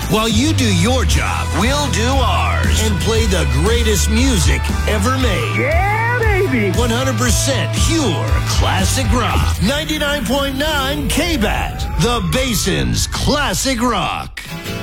While you do your job, we'll do ours and play the greatest music ever made. Yeah, baby! 100% pure classic rock. 99.9 KBAT, the Basin's Classic Rock.